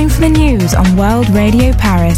time for the news on World Radio Paris.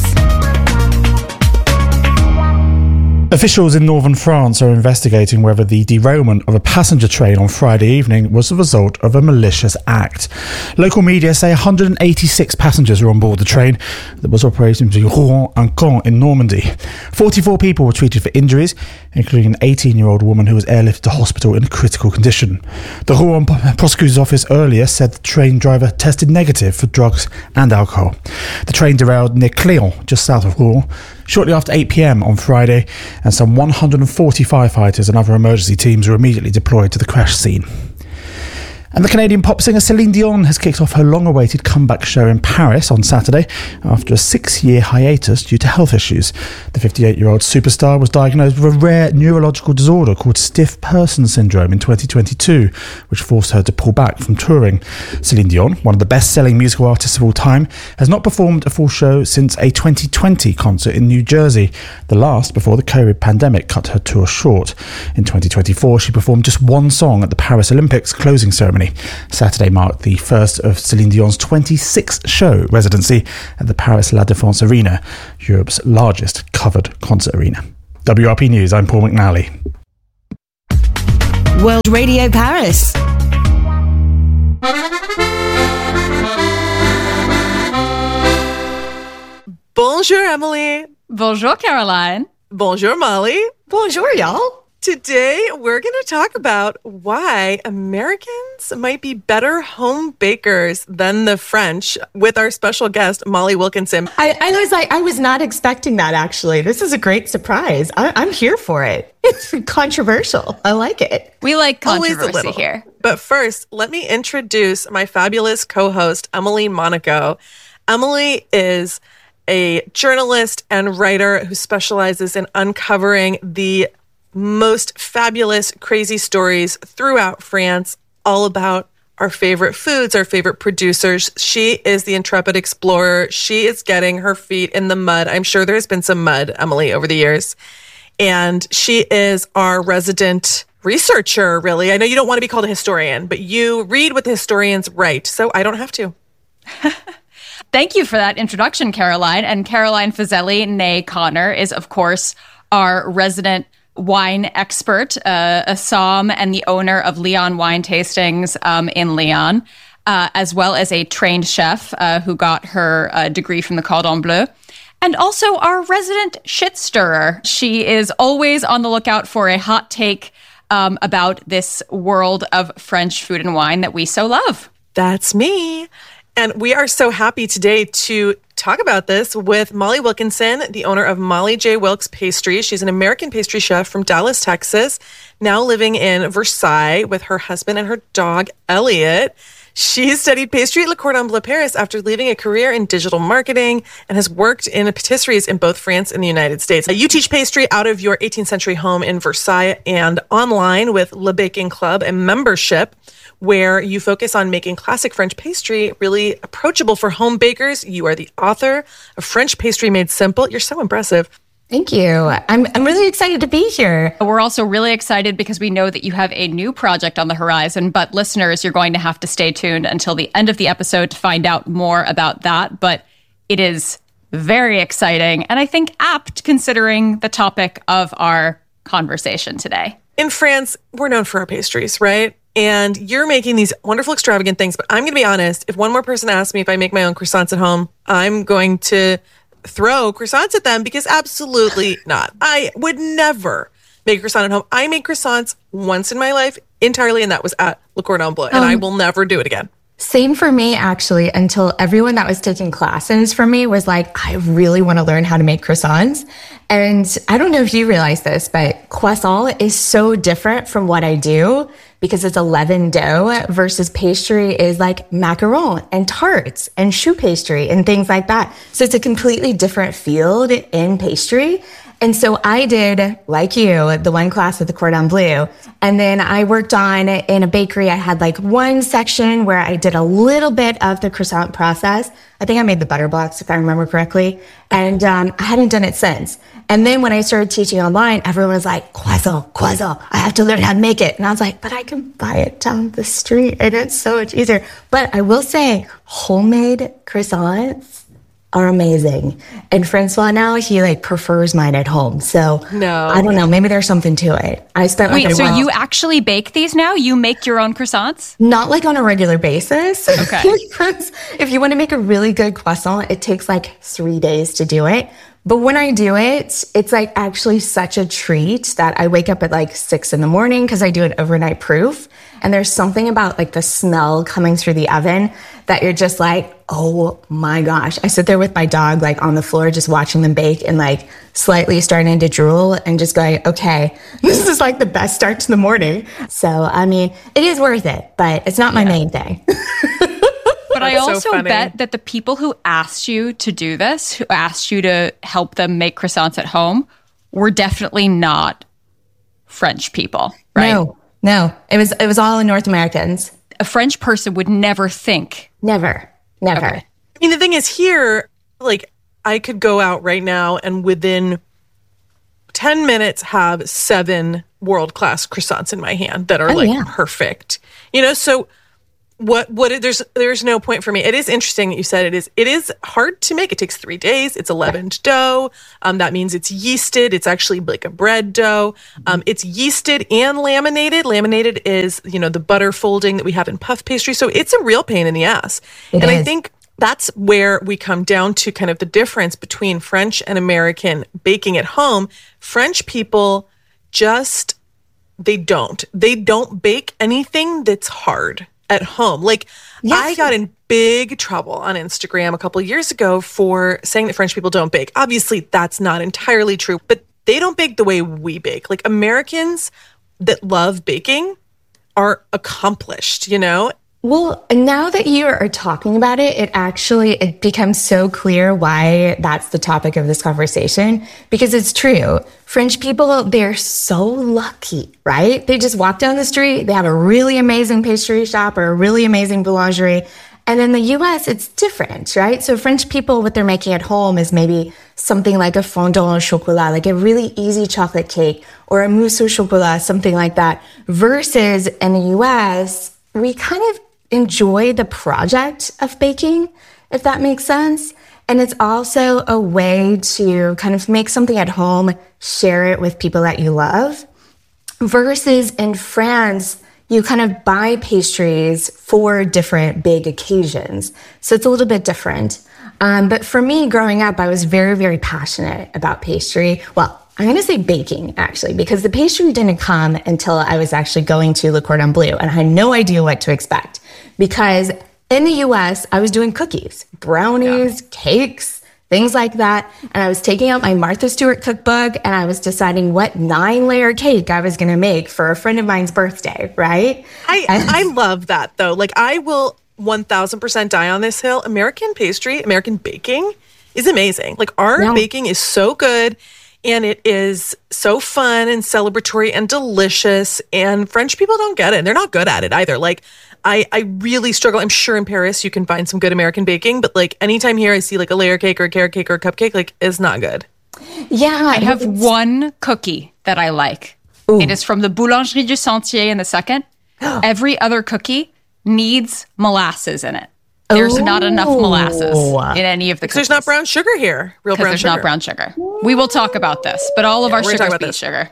Officials in northern France are investigating whether the derailment of a passenger train on Friday evening was the result of a malicious act. Local media say 186 passengers were on board the train that was operating between Rouen and Caen in Normandy. 44 people were treated for injuries, including an 18-year-old woman who was airlifted to hospital in a critical condition. The Rouen prosecutor's office earlier said the train driver tested negative for drugs and alcohol. The train derailed near Cléon, just south of Rouen, shortly after 8 p.m. on Friday, and some 140 firefighters and other emergency teams were immediately deployed to the crash scene. And the Canadian pop singer Celine Dion has kicked off her long-awaited comeback show in Paris on Saturday after a 6-year hiatus due to health issues. The 58-year-old superstar was diagnosed with a rare neurological disorder called stiff person syndrome in 2022, which forced her to pull back from touring. Celine Dion, one of the best-selling musical artists of all time, has not performed a full show since a 2020 concert in New Jersey, the last before the COVID pandemic cut her tour short. In 2024, she performed just one song at the Paris Olympics closing ceremony. Saturday marked the first of Celine Dion's 26th show residency at the Paris La Défense Arena, Europe's largest covered concert arena. WRP News, I'm Paul McNally. World Radio Paris. Bonjour, Emily. Bonjour, Caroline. Bonjour, Molly. Bonjour, y'all. Today, we're going to talk about why Americans might be better home bakers than the French with our special guest, Molly Wilkinson. I was not expecting that, actually. This is a great surprise. I'm here for it. It's controversial. I like it. We like Always controversy here. But first, let me introduce my fabulous co-host, Emily Monaco. Emily is a journalist and writer who specializes in uncovering the most fabulous, crazy stories throughout France, all about our favorite foods, our favorite producers. She is the intrepid explorer. She is getting her feet in the mud. I'm sure there's been some mud, Emily, over the years. And she is our resident researcher, really. I know you don't want to be called a historian, but you read what the historians write, so I don't have to. Thank you for that introduction, Caroline. And Caroline Fazeli, née Connor, is, of course, our resident wine expert, a somm and the owner of Lyon Wine Tastings in Lyon, as well as a trained chef who got her degree from the Cordon Bleu, and also our resident shit stirrer. She is always on the lookout for a hot take about this world of French food and wine that we so love. That's me. And we are so happy today to talk about this with Molly Wilkinson, the owner of Molly J. Wilks Pastry. She's an American pastry chef from Dallas, Texas, now living in Versailles with her husband and her dog, Elliot. She studied pastry at Le Cordon Bleu Paris after leaving a career in digital marketing and has worked in patisseries in both France and the United States. You teach pastry out of your 18th century home in Versailles and online with Le Baking Club and membership, where you focus on making classic French pastry really approachable for home bakers. You are the author of French Pastry Made Simple. You're so impressive. Thank you. I'm really excited to be here. We're also really excited because we know that you have a new project on the horizon, but listeners, you're going to have to stay tuned until the end of the episode to find out more about that. But it is very exciting and I think apt considering the topic of our conversation today. In France, we're known for our pastries, right? And you're making these wonderful, extravagant things. But I'm going to be honest, if one more person asks me if I make my own croissants at home, I'm going to throw croissants at them because absolutely not. I would never make a croissant at home. I made croissants once in my life entirely, and that was at Le Cordon Bleu, and I will never do it again. Same for me, actually, until everyone that was taking classes from me was like, I really want to learn how to make croissants. And I don't know if you realize this, but croissant is so different from what I do because it's a leavened dough versus pastry is like macaron and tarts and choux pastry and things like that. So it's a completely different field in pastry. And so I did, like you, the one class with the cordon bleu. And then I worked on, in a bakery, I had like one section where I did a little bit of the croissant process. I think I made the butter blocks, if I remember correctly. And I hadn't done it since. And then when I started teaching online, everyone was like, croissant, I have to learn how to make it. And I was like, but I can buy it down the street and it's so much easier. But I will say, homemade croissants are amazing. And Francois now, he like prefers mine at home. So no, I don't know, maybe there's something to it. I spent Wait, so you actually bake these now? You make your own croissants? Not like on a regular basis. Okay. Because if you want to make a really good croissant, it takes like 3 days to do it. But when I do it, it's like actually such a treat that I wake up at like 6 a.m. because I do it overnight proof. And there's something about like the smell coming through the oven that you're just like, oh my gosh. I sit there with my dog like on the floor just watching them bake and like slightly starting to drool and just going, okay, this is like the best start to the morning. So, I mean, it is worth it, but it's not my main thing. But I also bet that the people who asked you to do this, who asked you to help them make croissants at home, were definitely not French people, right? No. It was all North Americans. A French person would never think. Never. Okay. I mean, the thing is here, like, I could go out right now and within 10 minutes have 7 world-class croissants in my hand that are perfect. You know, so there's no point for me. It is interesting that you said it is hard to make. It takes 3 days. It's a leavened dough. That means it's yeasted. It's actually like a bread dough. It's yeasted and laminated. Laminated is, you know, the butter folding that we have in puff pastry. So it's a real pain in the ass. I think that's where we come down to kind of the difference between French and American baking at home. French people they don't bake anything that's hard at home. Like, yes. I got in big trouble on Instagram a couple of years ago for saying that French people don't bake. Obviously, that's not entirely true, but they don't bake the way we bake. Like, Americans that love baking are accomplished, you know? Well, now that you are talking about it, it becomes so clear why that's the topic of this conversation, because it's true. French people, they're so lucky, right? They just walk down the street, they have a really amazing pastry shop or a really amazing boulangerie. And in the US, it's different, right? So French people, what they're making at home is maybe something like a fondant au chocolat, like a really easy chocolate cake, or a mousse au chocolat, something like that. Versus in the US, we kind of enjoy the project of baking, if that makes sense. And it's also a way to kind of make something at home, share it with people that you love. Versus in France, you kind of buy pastries for different big occasions. So it's a little bit different. But for me, growing up, I was very, very passionate about pastry. Well, I'm going to say baking, actually, because the pastry didn't come until I was actually going to Le Cordon Bleu, and I had no idea what to expect. Because in the US, I was doing cookies, brownies, cakes, things like that. And I was taking out my Martha Stewart cookbook, and I was deciding what 9-layer cake I was going to make for a friend of mine's birthday, right? I love that, though. Like, I will 1,000% die on this hill. American pastry, American baking is amazing. Like, our baking is so good. And it is so fun and celebratory and delicious. And French people don't get it. And they're not good at it either. Like, I really struggle. I'm sure in Paris you can find some good American baking. But like, anytime here I see like a layer cake or a carrot cake or a cupcake, like, it's not good. Yeah. I have one cookie that I like. Ooh. It is from the Boulangerie du Sentier in the second. Every other cookie needs molasses in it. There's not enough molasses in any of the cookies. There's not brown sugar here. Real brown sugar. Because there's not brown sugar. We will talk about this, but all of our sugar is beet sugar.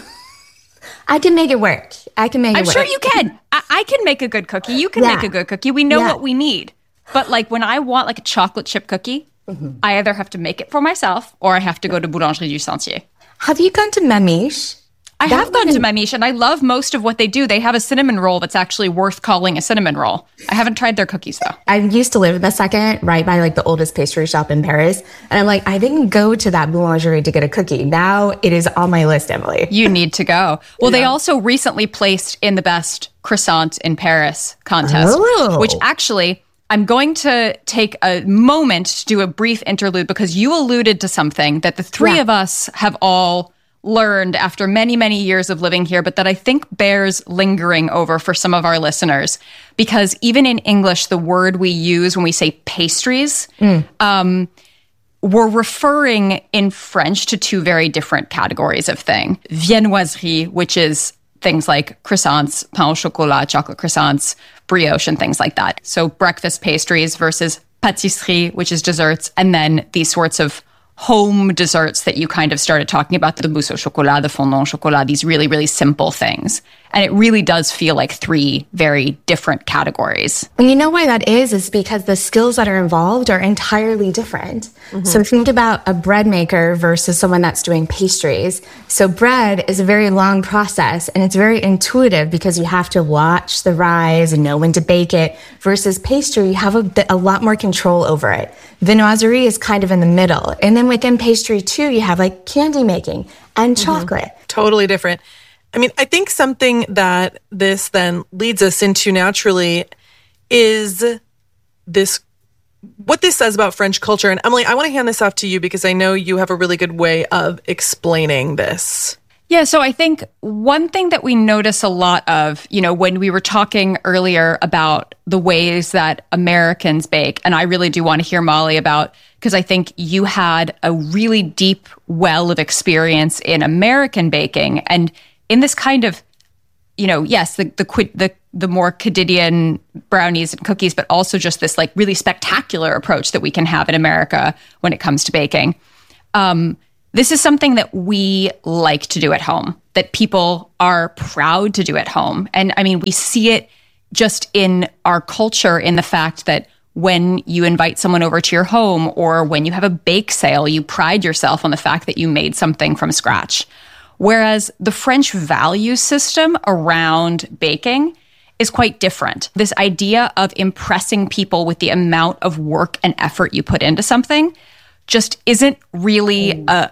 I can make it work. I'm sure you can. I can make a good cookie. You can make a good cookie. We know what we need. But like, when I want like a chocolate chip cookie, I either have to make it for myself or I have to go to Boulangerie du Sentier. Have you gone to Mamiche? I have gone to Mamiche, and I love most of what they do. They have a cinnamon roll that's actually worth calling a cinnamon roll. I haven't tried their cookies, though. I used to live in the second, right by like the oldest pastry shop in Paris. And I'm like, I didn't go to that boulangerie to get a cookie. Now it is on my list, Emily. You need to go. Well, they also recently placed in the best croissant in Paris contest, which actually, I'm going to take a moment to do a brief interlude because you alluded to something that the three of us have all learned after many, many years of living here, but that I think bears lingering over for some of our listeners. Because even in English, the word we use when we say pastries, we're referring in French to two very different categories of thing. Viennoiserie, which is things like croissants, pain au chocolat, chocolate croissants, brioche, and things like that. So breakfast pastries versus pâtisserie, which is desserts, and then these sorts of home desserts that you kind of started talking about, the mousse au chocolat, the fondant au chocolat, these really, really simple things. And it really does feel like three very different categories. And you know why that is because the skills that are involved are entirely different. So think about a bread maker versus someone that's doing pastries. So bread is a very long process and it's very intuitive because you have to watch the rise and know when to bake it, versus pastry, you have a lot more control over it. Viennoiserie is kind of in the middle. And then within pastry too, you have like candy making and chocolate. Totally different. I mean, I think something that this then leads us into naturally is this, what this says about French culture. And Emily, I want to hand this off to you because I know you have a really good way of explaining this. Yeah, so I think one thing that we notice a lot of, when we were talking earlier about the ways that Americans bake, and I really do want to hear, Molly, about, because I think you had a really deep well of experience in American baking, and in this kind of, yes, the more quotidian brownies and cookies, but also just this like really spectacular approach that we can have in America when it comes to baking. This is something that we like to do at home, that people are proud to do at home. And I mean, we see it just in our culture in the fact that when you invite someone over to your home or when you have a bake sale, you pride yourself on the fact that you made something from scratch. Whereas the French value system around baking is quite different. This idea of impressing people with the amount of work and effort you put into something just isn't really a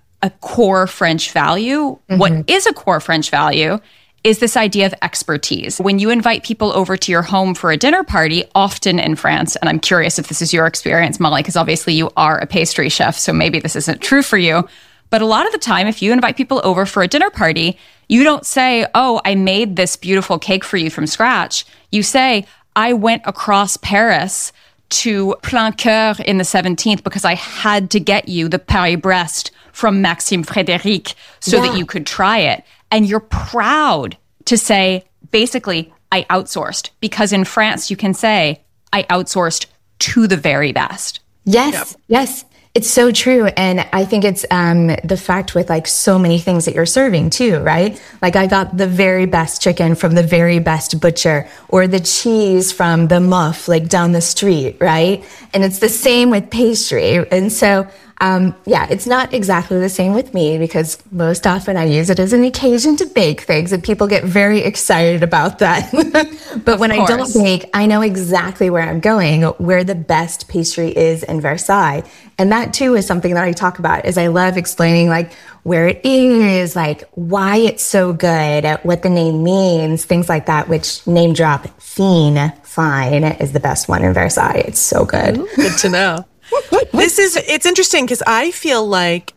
core French value. What is a core French value is this idea of expertise. When you invite people over to your home for a dinner party, often in France, and I'm curious if this is your experience, Molly, because obviously you are a pastry chef, so maybe this isn't true for you. But a lot of the time, if you invite people over for a dinner party, you don't say, oh, I made this beautiful cake for you from scratch. You say, I went across Paris to Plancoeur in the 17th because I had to get you the Paris-Brest from Maxime Frédéric so that you could try it. And you're proud to say, basically, I outsourced. Because in France, you can say, I outsourced to the very best. Yes. It's so true. And I think it's the fact with like so many things that you're serving too, right? Like I got the very best chicken from the very best butcher, or the cheese from the muff like down the street, right? And it's the same with pastry. And so it's not exactly the same with me because most often I use it as an occasion to bake things and people get very excited about that. But when I don't bake, I know exactly where I'm going, where the best pastry is in Versailles. And that too is something that I talk about, is I love explaining like where it is, like why it's so good, what the name means, things like that, which name drop, fine is the best one in Versailles. It's so good. Ooh, good to know. It's interesting because I feel like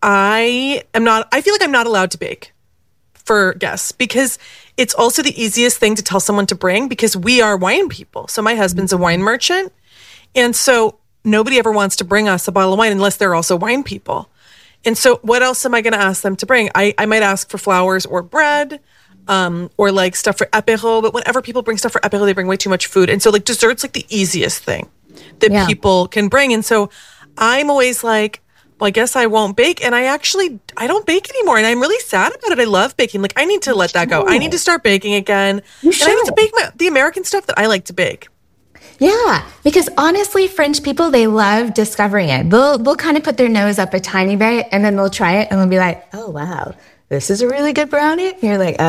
I'm not allowed to bake for guests because it's also the easiest thing to tell someone to bring because we are wine people. So my husband's a wine merchant. And so nobody ever wants to bring us a bottle of wine unless they're also wine people. And so what else am I going to ask them to bring? I might ask for flowers or bread, or like stuff for apéro. But whenever people bring stuff for apéro, they bring way too much food. And so like dessert's like the easiest thing that people can bring. And so I'm always like, well, I guess I won't bake. And I don't bake anymore. And I'm really sad about it. I love baking. Like I need to let that go. I need to start baking again. And I need to bake the American stuff that I like to bake. Yeah, because honestly, French people, they love discovering it. They'll kind of put their nose up a tiny bit and then they'll try it and they'll be like, oh, wow, this is a really good brownie. And you're like,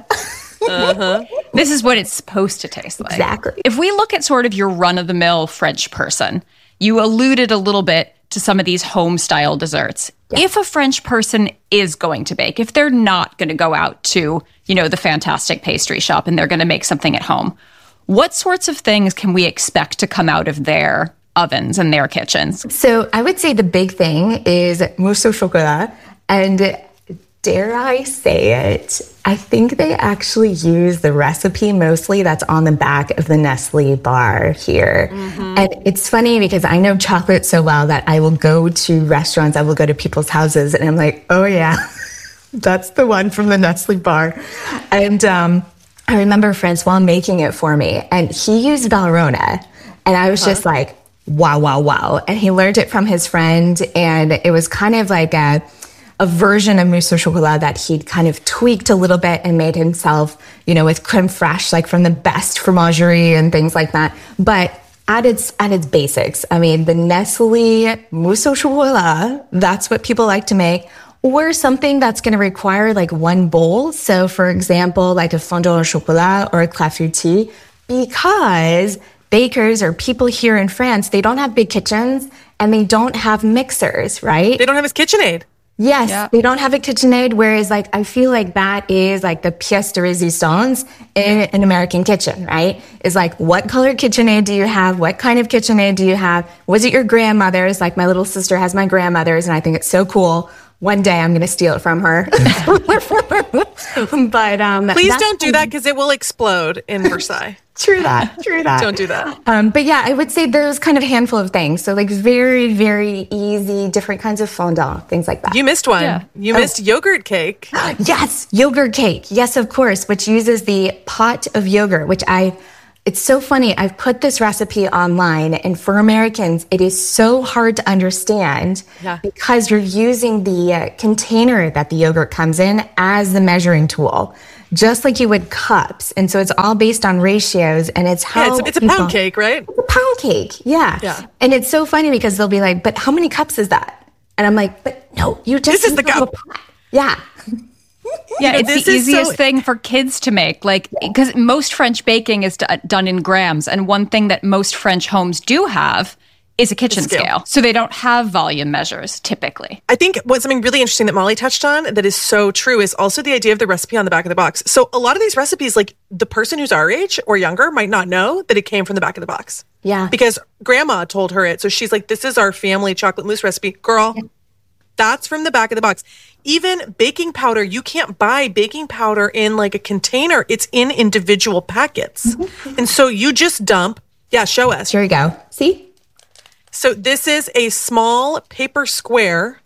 This is what it's supposed to taste like. Exactly. If we look at sort of your run-of-the-mill French person, you alluded a little bit to some of these home-style desserts. Yeah. If a French person is going to bake, if they're not going to go out to, the fantastic pastry shop and they're going to make something at home, What sorts of things can we expect to come out of their ovens and their kitchens? So I would say the big thing is mousse au chocolat. And dare I say it, I think they actually use the recipe mostly that's on the back of the Nestle bar here. And it's funny because I know chocolate so well that I will go to restaurants, I will go to people's houses, and I'm like, oh yeah, that's the one from the Nestle bar. And I remember Francois making it for me, and he used Valrhona. And I was just like, wow, wow, wow. And he learned it from his friend, and it was kind of like a version of mousse au chocolat that he'd kind of tweaked a little bit and made himself, you know, with creme fraiche, like from the best fromagerie and things like that. But at its basics, I mean, the Nestle mousse au chocolat, that's what people like to make, or something that's going to require like one bowl. So for example, like a fondant au chocolat or a clafoutis, because bakers or people here in France, they don't have big kitchens and they don't have mixers, right? They don't have his KitchenAid. Yes, they don't have a KitchenAid, whereas like I feel like that is like the pièce de résistance in an American kitchen, right? Is like, what color KitchenAid do you have? What kind of KitchenAid do you have? Was it your grandmother's? Like my little sister has my grandmother's, and I think it's so cool. One day I'm going to steal it from her. But please don't do that because it will explode in Versailles. True that. Don't do that. But yeah, I would say those kind of handful of things. So like very, very easy, different kinds of fondant, things like that. You missed one. Yeah. You missed yogurt cake. Yes, yogurt cake. Yes, of course, which uses the pot of yogurt, which it's so funny. I've put this recipe online, and for Americans, it is so hard to understand because you're using the container that the yogurt comes in as the measuring tool, just like you would cups. And so it's all based on ratios, and it's how it's a pound cake, right? It's a pound cake, yeah. And it's so funny because they'll be like, but how many cups is that? And I'm like, but no, you just this is the cup. Yeah. Yeah, it's the easiest thing for kids to make, like, because most French baking is done in grams. And one thing that most French homes do have is a kitchen scale. So they don't have volume measures typically. I think what's something really interesting that Molly touched on that is so true is also the idea of the recipe on the back of the box. So a lot of these recipes, like the person who's our age or younger might not know that it came from the back of the box. Yeah. Because grandma told her it. So she's like, this is our family chocolate mousse recipe. Girl, that's from the back of the box. Even baking powder, you can't buy baking powder in like a container. It's in individual packets. And so you just dump. Yeah, show us. Here we go. See? So this is a small paper square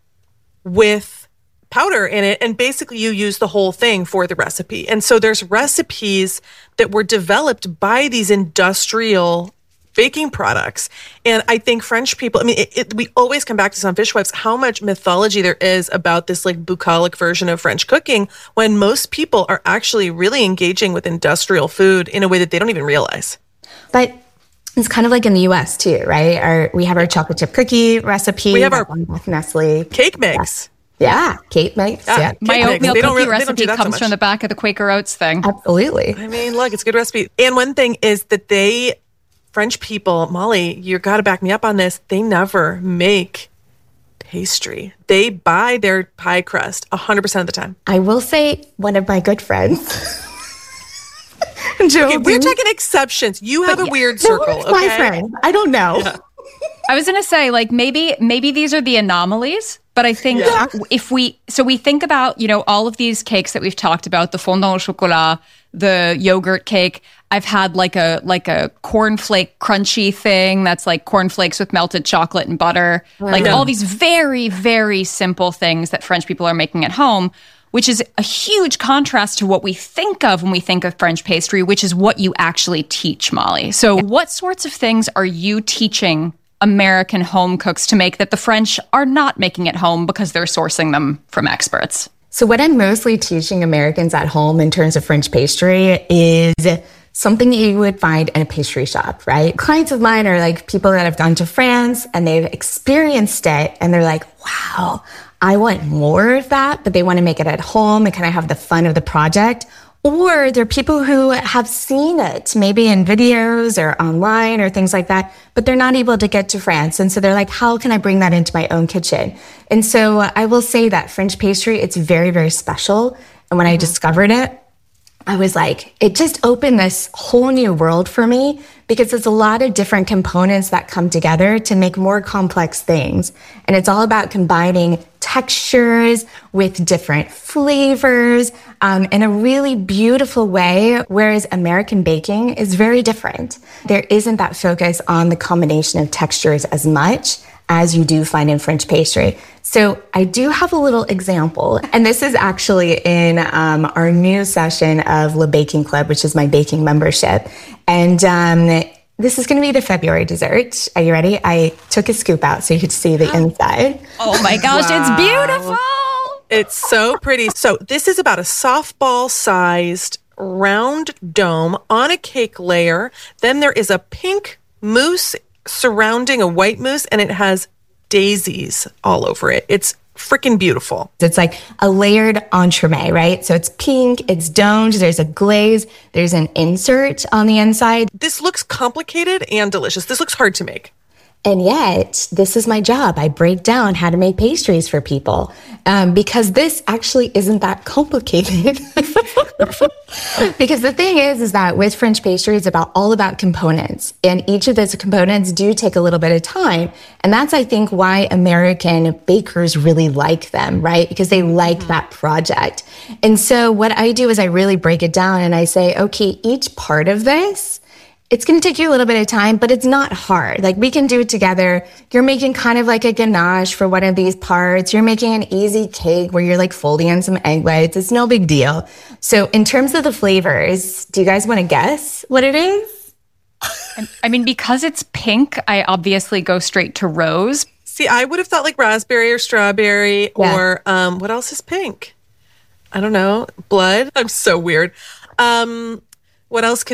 with powder in it. And basically you use the whole thing for the recipe. And so there's recipes that were developed by these industrial baking products. And I think French people, I mean, we always come back to this on Fishwives, how much mythology there is about this like bucolic version of French cooking when most people are actually really engaging with industrial food in a way that they don't even realize. But it's kind of like in the US too, right? We have our chocolate chip cookie recipe. We have our Nestle cake mix. Yeah, cake mix. Yeah. My oatmeal cookie recipe comes from the back of the Quaker Oats thing. Absolutely. I mean, look, it's a good recipe. And one thing is that French people, Molly, you got to back me up on this. They never make pastry. They buy their pie crust 100% of the time. I will say one of my good friends. Okay, we're taking exceptions. You have a weird circle. No, my friend. I don't know. Yeah. I was going to say, like, maybe these are the anomalies, but I think if we think about, you know, all of these cakes that we've talked about, the fondant au chocolat, the yogurt cake. I've had like a cornflake crunchy thing that's like cornflakes with melted chocolate and butter. All these very, very simple things that French people are making at home, which is a huge contrast to what we think of when we think of French pastry, which is what you actually teach, Molly. So what sorts of things are you teaching American home cooks to make that the French are not making at home because they're sourcing them from experts? So what I'm mostly teaching Americans at home in terms of French pastry is something that you would find in a pastry shop, right? Clients of mine are like people that have gone to France and they've experienced it and they're like, wow, I want more of that, but they want to make it at home and kind of have the fun of the project. Or they're people who have seen it, maybe in videos or online or things like that, but they're not able to get to France. And so they're like, how can I bring that into my own kitchen? And so I will say that French pastry, it's very, very special. And when I discovered it, I was like, it just opened this whole new world for me because there's a lot of different components that come together to make more complex things. And it's all about combining textures with different flavors in a really beautiful way, whereas American baking is very different. There isn't that focus on the combination of textures as much as you do find in French pastry. So I do have a little example, and this is actually in our new session of Le Baking Club, which is my baking membership. And this is going to be the February dessert. Are you ready? I took a scoop out so you could see the inside. Oh my gosh, Wow. It's beautiful. It's so pretty. So this is about a softball-sized round dome on a cake layer. Then there is a pink mousse surrounding a white mousse, and it has daisies all over it. It's freaking beautiful. It's like a layered entremet, right? So it's pink, it's domed, there's a glaze, there's an insert on the inside. This looks complicated and delicious. This looks hard to make. And yet, this is my job. I break down how to make pastries for people because this actually isn't that complicated. Because the thing is that with French pastry, it's all about components. And each of those components do take a little bit of time. And that's, I think, why American bakers really like them, right? Because they like that project. And so what I do is I really break it down and I say, okay, each part of this, it's going to take you a little bit of time, but it's not hard. Like we can do it together. You're making kind of like a ganache for one of these parts. You're making an easy cake where you're like folding in some egg whites. It's no big deal. So in terms of the flavors, do you guys want to guess what it is? I mean, because it's pink, I obviously go straight to rose. See, I would have thought like raspberry or strawberry or what else is pink? I don't know. Blood? I'm so weird. What else could